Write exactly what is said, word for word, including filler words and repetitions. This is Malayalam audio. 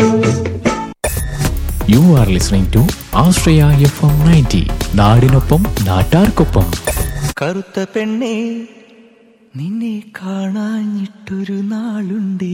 You are listening to Ashraya F M ninety. നാടിനൊപ്പം നാട്ടാർക്കൊപ്പം. കറുത്ത പെണ്ണേ, നിന്നെ കാണാഞ്ഞിട്ടൊരു നാളുണ്ടേ,